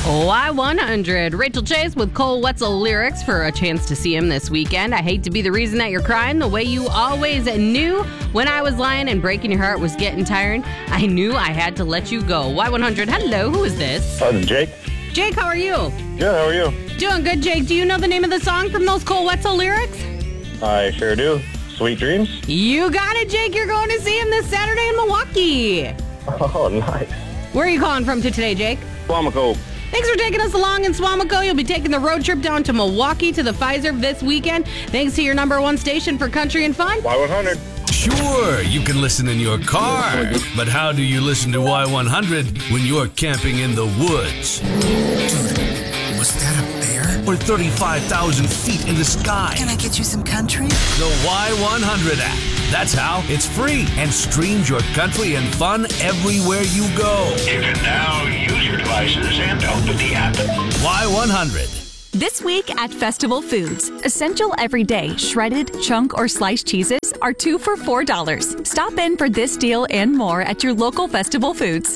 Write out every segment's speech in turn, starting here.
Y100. Rachel Chase with Cole Wetzel lyrics for a chance to see him this weekend. I hate to be the reason that you're crying the way you always knew. When I was lying and breaking your heart was getting tired, I knew I had to let you go. Y100. Hello, who is this? Jake. Jake, how are you? Good, how are you? Doing good, Jake. Do you know the name of the song from those Cole Wetzel lyrics? I sure do. Sweet Dreams. You got it, Jake. You're going to see him this Saturday in Milwaukee. Oh, nice. Where are you calling from today, Jake? Swamico. Thanks for taking us along in Swamico. You'll be taking the road trip down to Milwaukee to the Pfizer this weekend. Thanks to your number one station for country and fun. Y100. Sure, you can listen in your car, but how do you listen to Y100 when you're camping in the woods? Dude, was that a bear? Or 35,000 feet in the sky? Can I get you some country? The Y100 app. That's how. It's free and streams your country and fun everywhere you go. You can now use your devices and open the app. Y100. This week at Festival Foods, essential everyday shredded, chunk, or sliced cheeses are 2 for $4. Stop in for this deal and more at your local Festival Foods.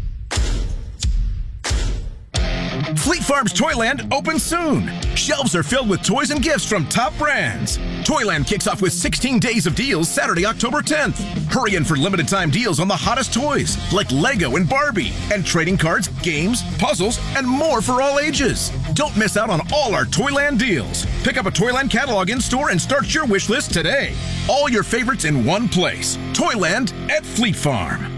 Fleet Farm's Toyland opens soon. Shelves are filled with toys and gifts from top brands. Toyland kicks off with 16 days of deals Saturday, October 10th. Hurry in for limited time deals on the hottest toys like Lego and Barbie, and trading cards, games, puzzles, and more for all ages. Don't miss out on all our Toyland deals. Pick up a Toyland catalog in store and start your wish list today. All your favorites in one place. Toyland at Fleet Farm.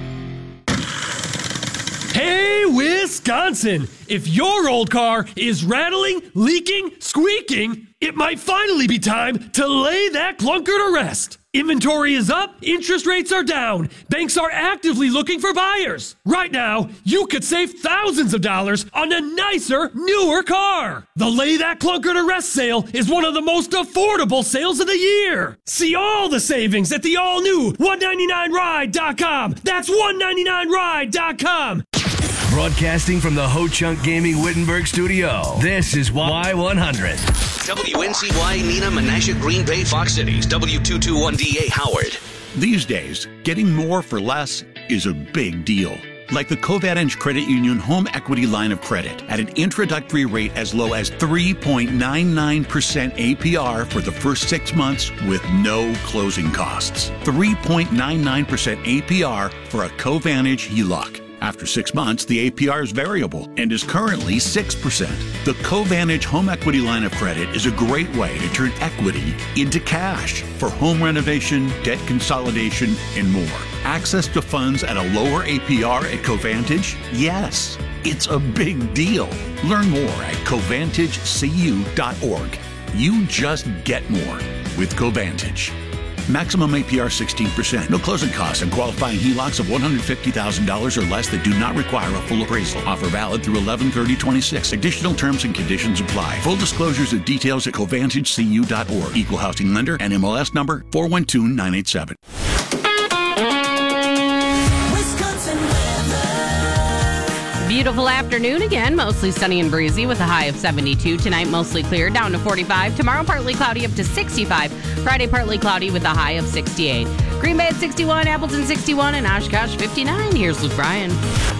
Hey, Wisconsin! If your old car is rattling, leaking, squeaking, it might finally be time to lay that clunker to rest. Inventory is up, interest rates are down, banks are actively looking for buyers. Right now, you could save thousands of dollars on a nicer, newer car. The Lay That Clunker to Rest sale is one of the most affordable sales of the year. See all the savings at the all-new 199ride.com. That's 199ride.com. Broadcasting from the Ho Chunk Gaming Wittenberg studio, this is Y100. WNCY, Nina, Menasha, Green Bay, Fox Cities, W221DA, Howard. These days, getting more for less is a big deal. Like the Covantage Credit Union Home Equity Line of Credit at an introductory rate as low as 3.99% APR for the first 6 months with no closing costs. 3.99% APR for a Covantage HELOC. After 6 months, the APR is variable and is currently 6%. The Covantage Home Equity Line of Credit is a great way to turn equity into cash for home renovation, debt consolidation, and more. Access to funds at a lower APR at Covantage? Yes, it's a big deal. Learn more at CovantageCU.org. You just get more with Covantage. Maximum APR 16%. No closing costs and qualifying HELOCs of $150,000 or less that do not require a full appraisal. Offer valid through 11/30/26. Additional terms and conditions apply. Full disclosures and details at CovantageCU.org. Equal housing lender and MLS number 412987. Beautiful afternoon again, mostly sunny and breezy with a high of 72. Tonight, mostly clear, down to 45. Tomorrow, partly cloudy, up to 65. Friday, partly cloudy with a high of 68. Green Bay at 61, Appleton 61, and Oshkosh 59. Here's Luke Bryan.